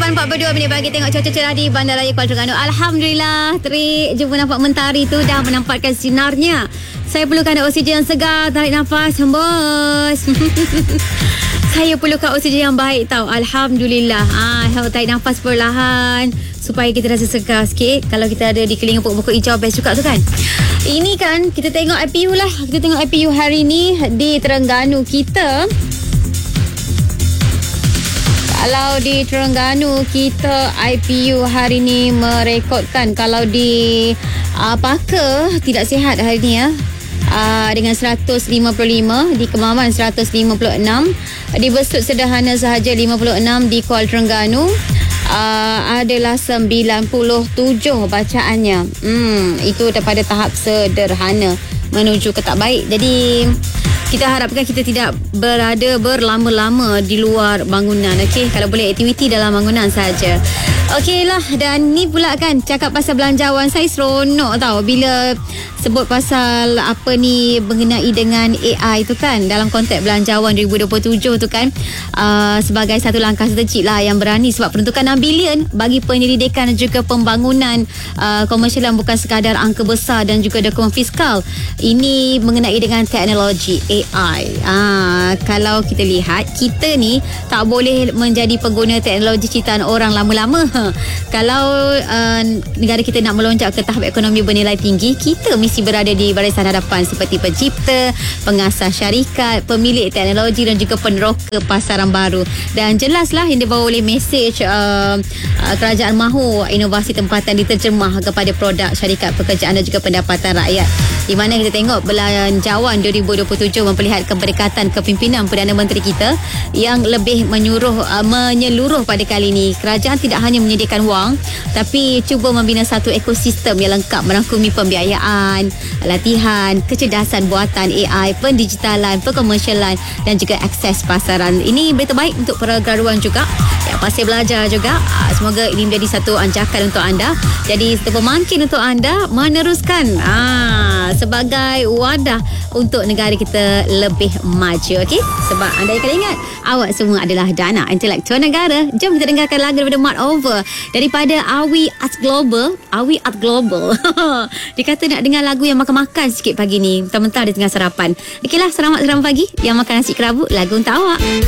8.42 minit pagi. Tengok cuaca cerah di Bandaraya Kuala Terengganu. Alhamdulillah, terik je pun nampak mentari tu dah menampakkan sinarnya. Saya perlukan oksigen yang segar. Tarik nafas, hembus. Saya perlukan oksigen yang baik tau. Alhamdulillah. Tarik nafas perlahan supaya kita rasa segar sikit. Kalau kita ada di keliling pokok-pokok hijau, best juga tu kan. Ini kan kita tengok IPU lah. Kita tengok IPU hari ni di Terengganu kita. Kalau di Terengganu kita IPU hari ni merekodkan, kalau di Paka tidak sihat hari ni ya. Dengan 155, di Kemaman 156, di Besut sederhana sahaja 56, di Kuala Terengganu adalah 97 bacaannya. Itu daripada tahap sederhana menuju ke tak baik. Jadi kita harapkan kita tidak berada berlama-lama di luar bangunan. Okey, kalau boleh aktiviti dalam bangunan saja. Okeylah, dan ni pula kan cakap pasal belanjawan, saya seronok tau bila sebut pasal apa ni mengenai dengan AI tu kan, dalam konteks belanjawan 2027 tu kan, sebagai satu langkah strategik lah yang berani, sebab peruntukan 6 bilion bagi penyelidikan dan juga pembangunan komersial bukan sekadar angka besar dan juga dokumen fiskal. Ini mengenai dengan teknologi AI. Kalau kita lihat, kita ni tak boleh menjadi pengguna teknologi ciptaan orang lama-lama. Kalau negara kita nak melonjak ke tahap ekonomi bernilai tinggi, kita mesti berada di barisan hadapan seperti pencipta, pengasas syarikat, pemilik teknologi dan juga peneroka pasaran baru. Dan jelaslah yang dibawa oleh mesej kerajaan mahu inovasi tempatan diterjemah kepada produk syarikat pekerjaan dan juga pendapatan rakyat, di mana kita tengok belanjawan 2027 memperlihatkan pendekatan kepimpinan Perdana Menteri kita yang lebih menyeluruh pada kali ini. Kerajaan tidak hanya menyediakan wang, tapi cuba membina satu ekosistem yang lengkap merangkumi pembiayaan, latihan, kecerdasan buatan AI, pendigitalan, pekomersialan dan juga akses pasaran. Ini berita baik untuk pergaduhan juga yang pasti belajar juga. Semoga ini menjadi satu anjakan untuk anda, jadi satu pemangkin untuk anda meneruskan sebagai wadah untuk negara kita lebih maju. Okey, sebab anda yang kena ingat, awak semua adalah dana intelektual negara. Jom kita dengarkan lagu daripada Mart Over daripada Awi Art Global. Dia kata nak dengar lagu yang makan-makan sikit pagi ni, mentang-mentang dia tengah sarapan. Okeylah, selamat pagi yang makan nasi kerabu, lagu untuk awak.